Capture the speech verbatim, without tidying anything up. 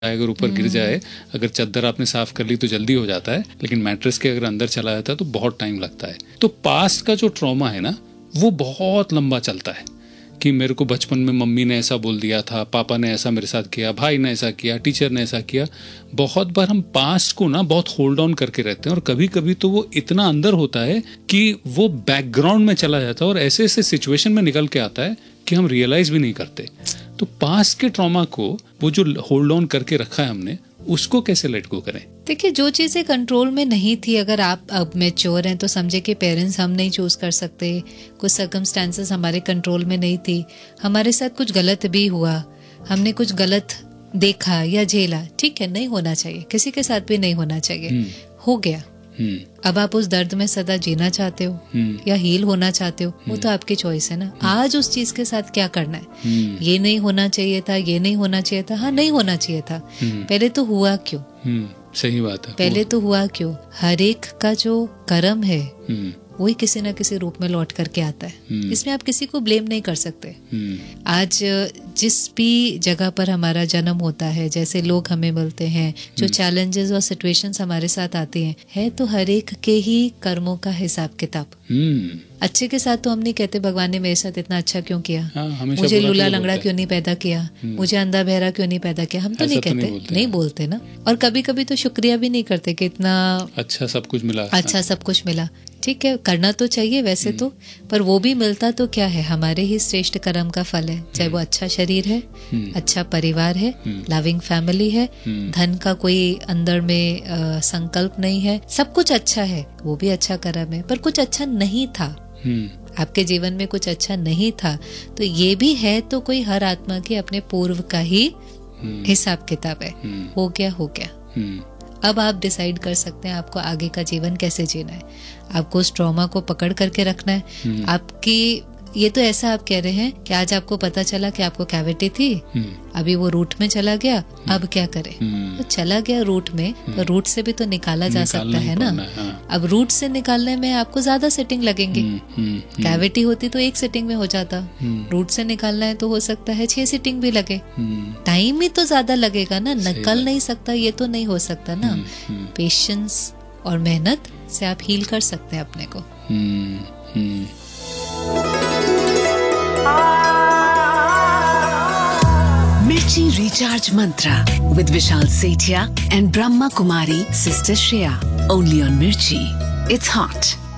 अगर ऊपर गिर जाए, अगर चद्दर आपने साफ कर ली तो जल्दी हो जाता है, लेकिन मैट्रेस के अगर अंदर चला जाता है तो बहुत टाइम लगता है। तो पास्ट का जो ट्रॉमा है ना, वो बहुत लंबा चलता है कि मेरे को बचपन में मम्मी ने ऐसा बोल दिया था, पापा ने ऐसा मेरे साथ किया, भाई ने ऐसा किया, टीचर ने ऐसा किया। बहुत बार हम पास्ट को ना बहुत होल्ड ऑन करके रहते हैं और कभी कभी तो वो इतना अंदर होता है कि वो बैकग्राउंड में चला जाता है और ऐसे ऐसे सिचुएशन में निकल के आता है कि हम रियलाइज भी नहीं करते। तो पास्ट के ट्रॉमा को, वो जो होल्ड ऑन करके रखा है हमने, उसको कैसे लेट गो करें? देखिए, जो चीजें कंट्रोल में नहीं थी, अगर आप अब मैच्योर हैं तो समझे कि पेरेंट्स हम नहीं चूज कर सकते, कुछ सर्कमस्टेंसेस हमारे कंट्रोल में नहीं थी, हमारे साथ कुछ गलत भी हुआ, हमने कुछ गलत देखा या झेला, ठीक है, नहीं होना चाहिए, किसी के साथ भी नहीं होना चाहिए, हो गया। अब आप उस दर्द में सदा जीना चाहते हो या हील होना चाहते हो, वो तो आपकी चॉइस है ना। आज उस चीज के साथ क्या करना है, ये नहीं होना चाहिए था, ये नहीं होना चाहिए था, हाँ नहीं होना चाहिए था, पहले तो हुआ क्यों? सही बात है, पहले तो हुआ क्यों? हर एक का जो कर्म है वही किसी ना किसी रूप में लौट करके आता है, इसमें आप किसी को ब्लेम नहीं कर सकते। आज जिस भी जगह पर हमारा जन्म होता है, जैसे लोग हमें मिलते हैं, जो चैलेंजेस और सिचुएशंस हमारे साथ आती हैं, है तो हर एक के ही कर्मों का हिसाब किताब। अच्छे के साथ तो हम नहीं कहते भगवान ने मेरे साथ इतना अच्छा क्यों किया, हाँ, मुझे लूला लंगड़ा क्यों नहीं पैदा किया, मुझे अंधा बहरा क्यों नहीं पैदा किया, हम तो नहीं कहते, नहीं बोलते, नहीं बोलते ना। और कभी कभी तो शुक्रिया भी नहीं करते कि इतना अच्छा सब कुछ मिला, अच्छा सब कुछ मिला। ठीक है, करना तो चाहिए वैसे तो, पर वो भी मिलता तो क्या है, हमारे ही श्रेष्ठ कर्म का फल है। चाहे वो अच्छा शरीर है, अच्छा परिवार है, लविंग फैमिली है, धन का कोई अंदर में आ, संकल्प नहीं है, सब कुछ अच्छा है, वो भी अच्छा कर्म है। पर कुछ अच्छा नहीं था, आपके जीवन में कुछ अच्छा नहीं था, तो ये भी है तो कोई हर आत्मा के अपने पूर्व का ही हिसाब किताब है। हो गया हो गया। अब आप डिसाइड कर सकते हैं आपको आगे का जीवन कैसे जीना है। आपको उस ट्रॉमा को पकड़ करके रखना है। आपकी ये तो ऐसा आप कह रहे हैं कि आज आपको पता चला कि आपको कैविटी थी, अभी वो रूट में चला गया, अब क्या करें? तो चला गया रूट में, तो रूट से भी तो निकाला जा सकता है ना। हाँ। अब रूट से निकालने में आपको ज्यादा सेटिंग लगेंगी। कैविटी होती तो एक सेटिंग में हो जाता, रूट से निकालना है तो हो सकता है छह सेटिंग भी लगे, टाइम ही तो ज्यादा लगेगा ना, निकल नहीं सकता, ये तो नहीं हो सकता ना। पेशेंस और मेहनत से आप हील कर सकते हैं अपने को। Mirchi Recharge Mantra with Vishal Sethia and Brahma Kumari Sister Shreya. Only on Mirchi. It's hot.